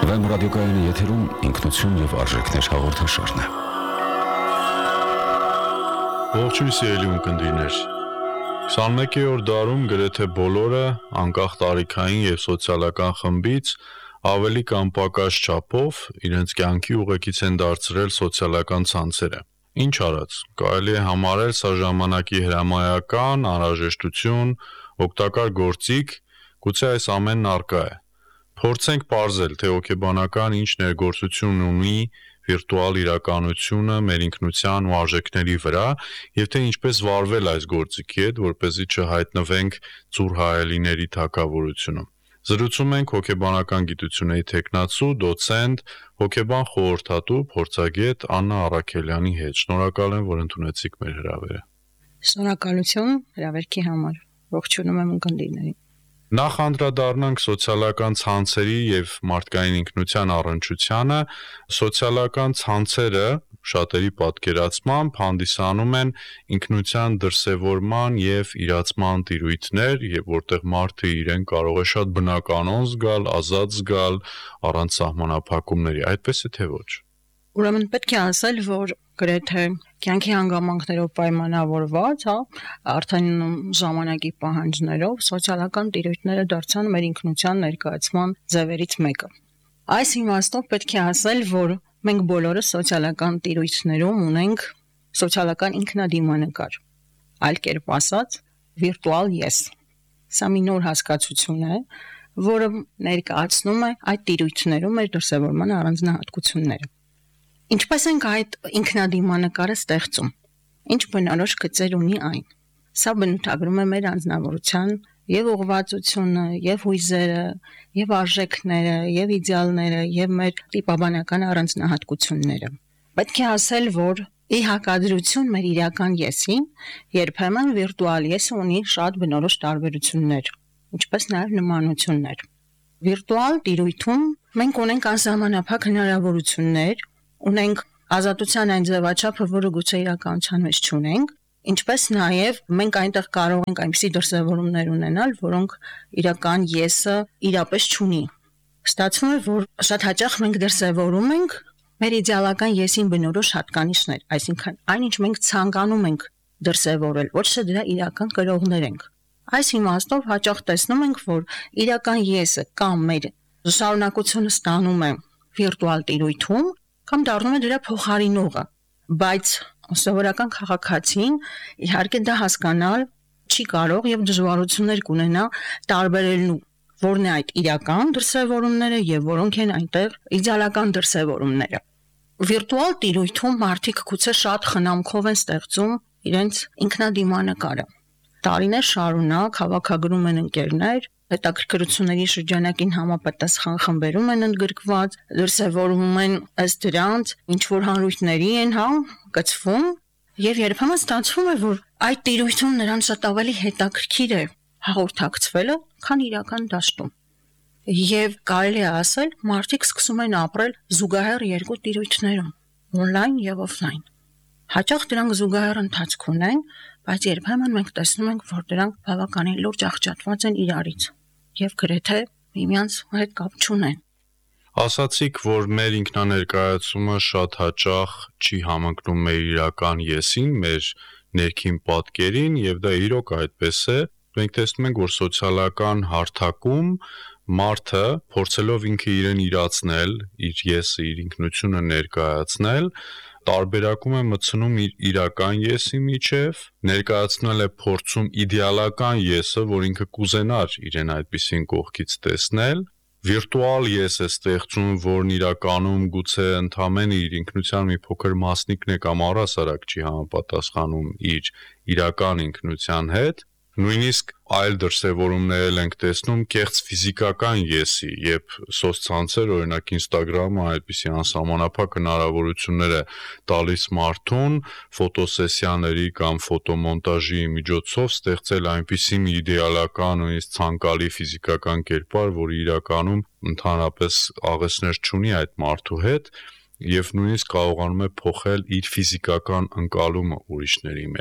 Վեմ ռադիոկայանի եթերում ինքնություն եւ արժեքներ հաղորդաշարն է։ Ողջույն սիրելի ունկնդիրներ։ 21-րդ դարում գրեթե բոլորը, անկախ տարիքային եւ սոցիալական խմբից, ավելի կամ պակաս չափով իրենց կյանքի ուղեկից են դարձրել սոցիալական ցանցերը։ Ինչ արած, կարելի է համարել սա ժամանակի հրամայական անհրաժեշտություն, օգտակար գործիք, գուցե այս ամենն առկա է։ Փորձենք պարզել, թե հոգեբանական ինչ ներգործություն ունի վիրտուալ իրականությունը մեր ինքնության ու արժեքների վրա եւ թե ինչպես վարվել այս գործիքի հետ, որպեսզի չհայտնվենք ծուռ հայելիների թագավորությունում։ Զրուցում ենք հոգեբանական գիտությունների թեկնածու, դոցենտ, հոգեբան խորհրդատու, փորձագետ Աննա Առաքելյանի հետ։ Շնորհակալ եմ, որ ընդունեցիք մեր հրավերը։ Շնորհակալություն հրավերքի համար։ Ողջունում եմ ունկնդիրներին։ Նախ անդրադառնանք սոցիալական ցանցերի եւ մարդկային ինքնության առնչությանը։ Սոցիալական ցանցերը շատերի պատկերացմամբ հանդիսանում են ինքնության դրսևորման եւ իրացման տիրույթներ, եւ որտեղ մարդը իրեն կարող է շատ բնականon զգալ, ազատ զգալ, առանց սահմանափակումների, այդպես է թե ոչ։ Ուրեմն պետք է ասել, որ գրեթե կյանքի հանգամանքներով պայմանավորված, արդեն ժամանակի պահանջներով սոցիալական տիրույթները դարձան մեր ինքնության ներկայացման ձևերից մեկը։ Այս իմաստով պետք է ասել, որ մենք բոլորը սոցիալական տիրույթներում ունենք սոցիալական ինքնադիմանկար, այլ կերպ ասած, վիրտուալ ես։ Սա մի նոր հասկացություն է, որը ներկայացնում է այդ տիրույթներում մեր դրսևորման առանձնահատկությունները։ Ինչպես ենք այդ ինքնադիմանկարը ստեղծում։ Ինչ բնորոշ գծեր ունի այն։ Սա բնութագրում է մեր անձնավորության եւ ուղղվածությունը, եւ հույզերը, եւ արժեքները, եւ իդեալները, եւ մեր տիպաբանական առանձնահատկությունները։ Պետք է ասել, որ ի հակադրություն մեր իրական եսին, երբեմն վիրտուալ եսը ունի շատ բնորոշ տարբերություններ, ինչպես նաեւ նմանություններ։ Վիրտուալ տիրույթում մենք ունենք անսահմանափակ հնարավորություններ, ունենք ազատության այն ձևաչափը, որը գուցե իրականության մեջ չունենք, ինչպես նաև մենք այնտեղ կարող ենք այնպիսի դրսևորումներ ունենալ, որոնք իրական եսը իրապես չունի։ Ստացվում է, որ շատ հաճախ մենք դրսևորում ենք մեր իդեալական եսին բնորոշ հատկանիշներ, այսինքն այնինչ մենք ցանկանում ենք դրսևորել, ոչ թե դրա իրական կրողներ ենք։ Այս իմաստով հաճախ տեսնում ենք, որ իրական եսը կամ մեր շարունակությունը ստանում է վիրտուալ տիրույթում, կամ դառնում է դրա փոխարինողը, բայց սովորական քաղաքացին իհարկե դա հասկանալ չի կարող եւ դժվարություններ կունենա տարբերելու որն է այդ իրական դրսևորումները եւ որոնք են այնտեղ իդեալական դրսևորումները։ Վիրտուալ տիրույթում մարդիկ գուցե շատ խնամքով են ստեղծում իրենց ինքնադիմանկարը։ Տարիներ շարունակ հավաքագրում են ընկերներ, հետաքրքրությունների շրջանակին համապատասխան խմբերում են ընդգրկված, դրսևորվում են ըստ դրանց, ինչ որ հանրույթների են, գծվում, եւ երբեմն ստացվում է, որ այդ տիրույթում նրանց շատ ավելի հետաքրքիր է հաղորդակցվելը, քան իրական դաշտում։ Եվ կարելի է ասել, մարդիկ սկսում են ապրել զուգահեռ երկու տիրույթներում, on-line եւ off-line։ Հաճախ դրանք զուգահեռ ընթացք ունեն, բայց երբեմն մենք տեսնում ենք, որ դրանք բավականին լուրջ աղճատված են իրարից եւ գրեթե միմյանց հետ կապ չունեն։ Ասացիք, որ մեր ինքնաներկայացումը շատ հաճախ չի համընկնում մեր իրական եսին, մեր ներքին պատկերին եւ դա իրոք այդպես է։ Մենք տեսնում ենք, որ սոցիալական հարթակում մարդը փորձելով ինքը իրեն իրացնել, իր եսը, իր ինքնությունը ներկայացնել, տարբերակում է մտցնում իր իրական եսի միջև, ներկայացնել է փորձում իդեալական եսը, որ ինքը կուզենար իրեն այդպիսին կողքից տեսնել, վիրտուալ ես է ստեղծում, որն իրականում գուցե ընդամենը իր ինքնության մի փոքր մասնիկն է կամ առհասարակ չի համապատասխանում իր իրական ինքնության հետ, նույնիսկ այլ դրսևորումներ ենք տեսնում կեղծ ֆիզիկական եսի, երբ սոցցանցեր, օրինակ Instagram-ը այդպիսի անսահմանափակ հնարավորություններ է տալիս մարդուն ֆոտոսեսիաների կամ ֆոտոմոնտաժի միջոցով ստեղծել այնպիսի մի իդեալական ու ցանկալի ֆիզիկական կերպար, որը իրականում ընդհանրապես աղեցներ չունի այդ մարդու հետ եւ նույնիսկ կարողանում է փոխել իր ֆիզիկական ընկալումը ուրիշների մեջ։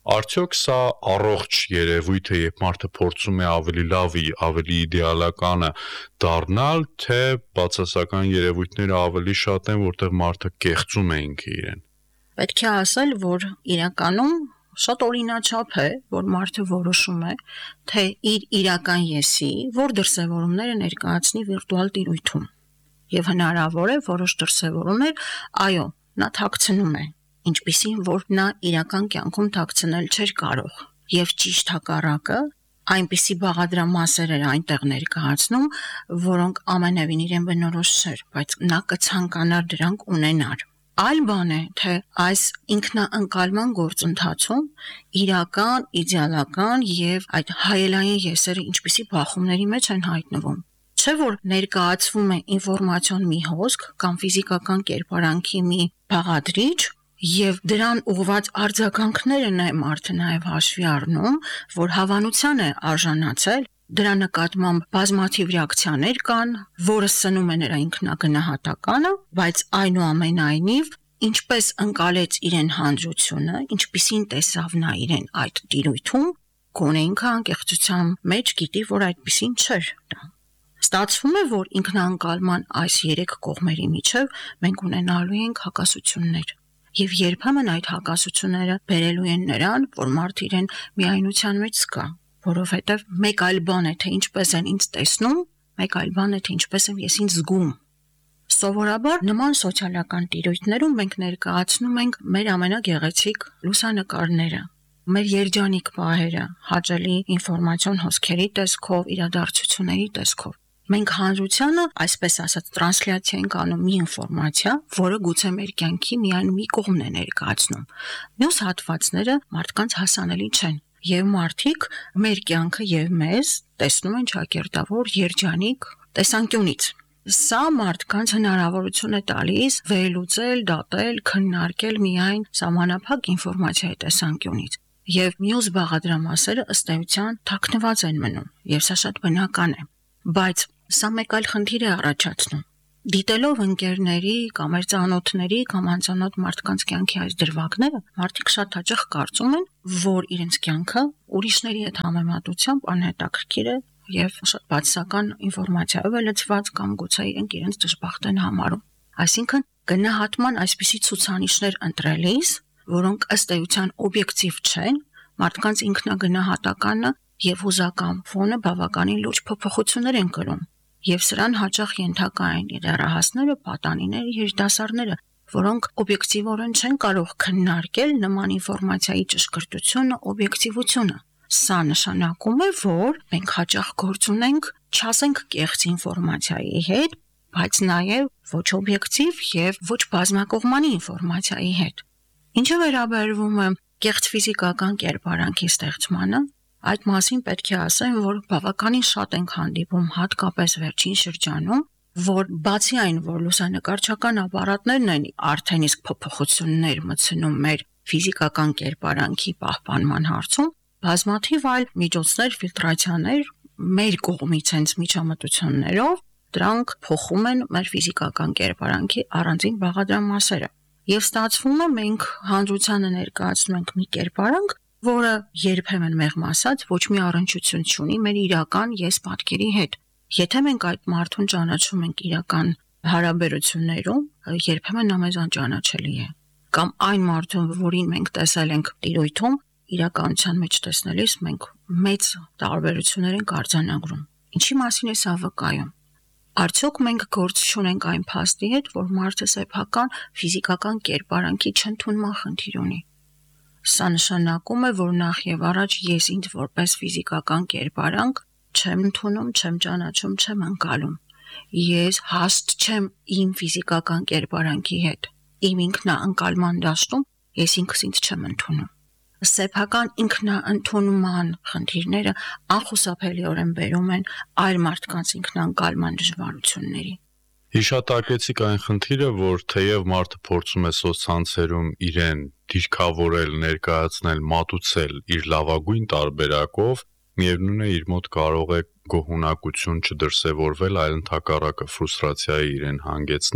Արդյոք սա առողջ երևույթ է, երբ մարդը փորձում է ավելի լավի, ավելի իդեալականը դառնալ, թե բացասական երևույթները ավելի շատ են, որտեղ մարդը կեղծում է ինքը իրեն։ Պետք է ասել, որ իրականում շատ օրինաչափ է, որ մարդը որոշում է, թե իր իրական եսի որ դրսևորումները ներկայացնի վիրտուալ տիրույթում։ Եվ հնարավոր է որոշ դրսևորումներ, այո, նա թաքցնում է, ինչպիսին որ նա իրական կյանքում թաքցնել չէր կարող։ Եվ ճիշտ հակառակը, այնպիսի բաղադրամասեր էր այնտեղ ներկայացնում, որոնք ամենևին իրեն բնորոշ չէր, բայց նա կցանկանար դրանք ունենար։ Այլ բան է, թե այս ինքնաընկալման գործընթացում իրական, իդեալական եւ այդ հայելային եսերը ինչպիսի բախումների մեջ են հայտնվում։ Չէ՞ որ ներկայացվում է ինֆորմացիոն մի հոսք կամ ֆիզիկական կերպարանքի մի բաղադրիչ եւ դրան ուղված արձագանքները մարդը նաեւ հաշվի առնում, որ հավանության է արժանացել, դրա նկատմամբ բազմաթիվ ռեակցիաներ կան, որը սնում է նրա ինքնագնահատականը, բայց այնուամենայնիվ ինչպես ընկալեց իրեն հանձությունը, ինչպիսին տեսավ նա իրեն այդ տիրույթում, գոնե ինքը անկեղծության մեջ գիտի, որ այդպիսին չէր դա։ Ստացվում է, որ ինքնաընկալման այս երեք կողմերի միջև մենք ունենալու ենք հակասություններ։ Եվ երբեմն այդ հակասությունները բերելու են նրան, որ մարդը իրեն միայնության մեջ զգա, որովհետև մեկ այլ բան է, թե ինչպես են ինձ տեսնում, մեկ այլ բան է, թե ինչպես եմ ես ինձ զգում։ Սովորաբար նման սոցիալական տիրույթներում մենք ներկայացնում ենք մեր ամենագեղեցիկ լուսանկարները, մեր երջանիկ պահերը, հաճելի ինֆորմացիոն հոսքերի տեսքով, իրադարձությունների տեսքով։ Մենք հանրությանը, այսպես ասած, տրանսլյացիա ենք անում մի ինֆորմացիա, որը գուցե մեր կյանքի միայն մի կողմն է ներկայացնում։ Մյուս հատվածները մարդկանց հասանելի չեն, եւ մարդիկ մեր կյանքը եւ մեզ տեսնում են ճակերտավոր երջանիկ տեսանկյունից։ Սա մարդկանց հնարավորություն է տալիս վերլուծել, դատել, քննարկել միայն սահմանափակ ինֆորմացիայի տեսանկյունից։ Եվ մյուս բաղադրամասերը ըստ էության թաքնված են մնում, եւ սա շատ բնական է։ Բայց սա մեկ այլ խնդիր է առաջացնում։ Դիտելով ընկերների կամ մեր ծանոթների կամ անծանոթ մարդկանց կյանքի այս դրվագները, մարդիկ շատ հաճախ կարծում են, որ իրենց կյանքը ուրիշների հետ համեմատությամբ անհետաքրքիր է եւ շատ բացասական ինֆորմացիայով է լցված կամ գուցե իրենց դժբախտ են համարում։ Այսինքն գնահատման այսպիսի ցուցանիշներ ընտրելիս, որոնք ըստ էության օբյեկտիվ չեն, մարդկանց ինքնագնահատականը եւ հուզական ֆոնը բավականին լուրջ փոփոխություններ են կրում։ Եվ սրան հաճախ ենթակա են դեռահասները, պատանիները, երիտասարդները, որոնք օբյեկտիվորեն չեն կարող քննարկել նման ինֆորմացիայի ճշգրտությունը, օբյեկտիվությունը։ Սա նշանակում է, որ մենք հաճախ գործ ունենք, չասենք կեղծ ինֆորմացիայի հետ, բայց նաև ոչ օբյեկտիվ եւ ոչ բազմակողմանի ինֆորմացիայի հետ։ Ինչը վերաբերվում է կեղծ ֆիզիկական կերպարանքի ստեղծմանը, այդ մասին պետք է ասեմ, որ բավականին շատ ենք հանդիպում հատկապես վերջին շրջանում, որ բացի այն, որ լուսանկարչական ապարատներն են արդեն իսկ փոփոխություններ մտցնում մեր ֆիզիկական կերպարանքի պահպանման հարցում, բազմաթիվ այլ միջոցներ, ֆիլտրացիաներ մեր կողմից հենց միջամտություններով դրանք փոխում են մեր ֆիզիկական կերպարանքի առանձին բաղադրամասերը։ Եվ ստացվում է մենք հանրությանը ներկայացնում ենք մի կերպարանք, որը երբեմն մեղմ ասած ոչ մի առնչություն չունի մեր իրական ես պատկերի հետ։ Եթե մենք այդ մարդուն ճանաչում ենք իրական հարաբերություններում, երբեմն նա մեզ անճանաչելի է։ Կամ այն մարդուն, որին մենք տեսել ենք տիրույթում, իրականության մեջ տեսնելիս մենք մեծ տարբերություններ ենք արձանագրում։ Ինչի մասին է սա վկայում։ Արդյոք մենք գործ չունենք այն փաստի հետ, որ մարդը սեփական ֆիզիկական կերպարանքի չընդունման խնդիր ունի։ Սա նշանակում է, որ նախ եւ առաջ ես ինձ որպես ֆիզիկական կերպարանք չեմ ընդունում, չեմ ճանաչում, չեմ ընկալում։ Ես հաստ չեմ իմ ֆիզիկական կերպարանքի հետ։ Իմ ինքնաընկալման դաշտում ես ինքս ինձ չեմ ընդունում։ Սեփական ինքնաընդունման խնդիրները անխուսափելիորեն բերում են այլ մարդկանց ինքնաընկալման դժվարությունների։ Հիշատակեցիք այն խնդիրը, որ թեև մարդը փորձում է սոցցանցերում իրեն դիրքավորել, ներկայացնել, մատուցել իր լավագույն տարբերակով, միևնույն է իր մոտ կարող է գոհունակություն չդրսևորվել, այլ ընդհակառակը ֆրուստրացիայի իրեն հանգեցնել,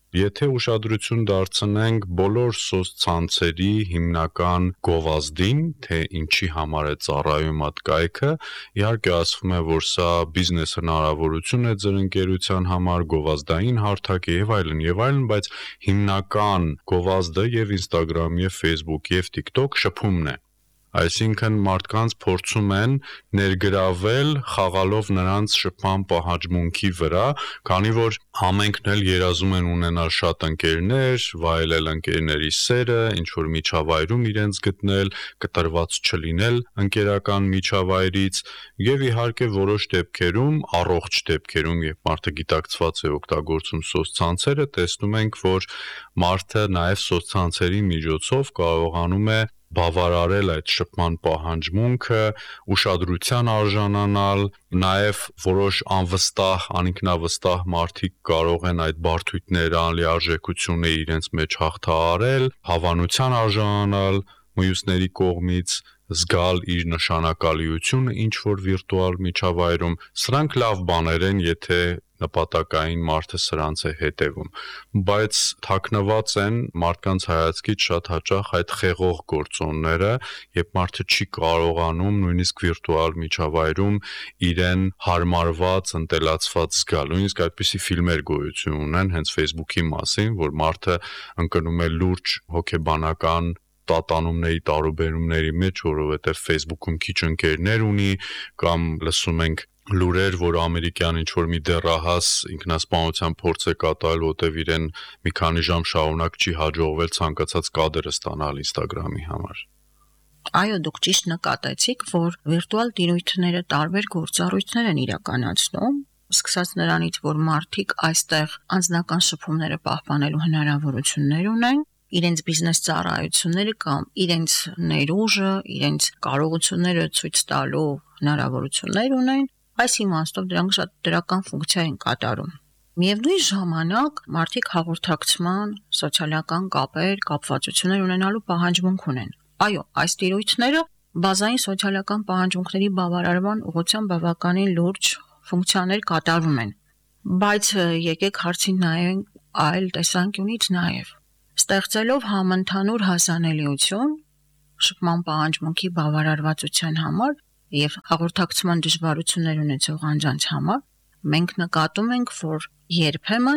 Եթե ուշադրություն դարձնենք բոլոր սոցցանցերի հիմնական գովազդին, թե ինչի համար է ծառայում այդ կայքը, իհարկե ասվում է, որ սա բիզնես հնարավորություն է ձեր ընկերության համար, գովազդային հարթակ է եւ այլն, բայց հիմնական գովազդը եւ Instagram, եւ Facebook, եւ TikTok շփումն է։ Այսինքն մարդկանց փորձում են ներգրավել խաղալով նրանց շփման պահանջմունքի վրա, քանի որ ամենքն էլ երազում են ունենալ շատ ընկերներ, վայելել ընկերների սերը, ինչ որ միջավայրում իրենց գտնել, կտրված չլինել ընկերական միջավայրից եւ իհարկե որոշ դեպքերում, առողջ դեպքերում, երբ մարդը գիտակցված է օգտագործում սոցցանցերը, տեսնում ենք, որ մարդը նաեւ սոցցանցերի միջոցով կարողանում է բավարարել այդ շփման պահանջմունքը, ուշադրության արժանանալ, նաև որոշ անվստահ, անինքնավստահ մարդիկ կարող են այդ բարդույթները, անլիարժեքությունը իրենց մեջ հաղթահարել, հավանության արժանանալ մյուսների կողմից, զգալ իր նշանակալիությունը ինչ որ վիրտուալ միջավայրում։ Սրանք լավ բաներ են, եթե նպատակային մարդը սրանց է հետևում, բայց թաքնված են մարդկանց հայացքից շատ հաճախ այդ խեղող գործոնները, երբ մարդը չի կարողանում նույնիսկ վիրտուալ միջավայրում իրեն հարմարված, ընտելացված զգալ։ Նույնիսկ այդպիսի ֆիլմեր գոյություն ունեն հենց Facebook-ի մասին, որ մարդը ընկնում է լուրջ հոգեբանական տատանումների տարուբերումների մեջ, որովհետև Facebook-ում քիչ ընկերներ ունի, կամ լսում ենք լուրեր, որ ամերիկյան ինչ-որ մի դեռահաս ինքնասպանության փորձ է կատարել, որտեղ իրեն մի քանի ժամ շարունակ չի հաջողվել ցանկացած կադրը ստանալ Instagram-ի համար։ Այո, դուք ճիշտ նկատեցիք, որ վիրտուալ տիրույթները տարբեր գործառույթներ են իրականացնում, սկսած նրանից, որ մարդիկ այստեղ անձնական շփումները պահպանելու հնարավորություններ ունեն, իրենց բիզնես ծառայությունները կամ իրենց ներուժը, իրենց կարողությունները ցույց տալու հնարավորություններ ունեն, այս իմաստով դրանք շատ դրական ֆունկցիա են կատարում։ Միևնույն ժամանակ մարդիկ հաղորդակցման, սոցիալական կապեր, կապվածություններ ունենալու պահանջմունք ունեն։ Այո, այս տիրույթները բազային սոցիալական պահանջմունքների բավարարման ուղղությամբ բավականին լուրջ ֆունկցիաներ կատարում են։ Բայց եկեք հարցին նայենք այլ տեսանկյունից նաև։ Ստեղծելով համընդհանուր հասանելիություն շփման պահանջմունքի բավարարվածության համար եւ հաղորդակցման դժվարություններ ունեցող անձանց համար, մենք նկատում ենք, որ երբեմն